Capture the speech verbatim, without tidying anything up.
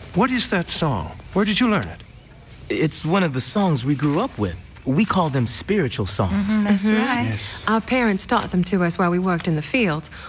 What is that song? Where did you learn it? It's one of the songs we grew up with. We call them spiritual songs. Mm-hmm, that's Mhm. right. Yes. Our parents taught them to us while we worked in the fields.